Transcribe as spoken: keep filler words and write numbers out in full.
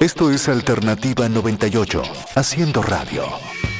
Esto es Alternativa noventa y ocho, haciendo radio.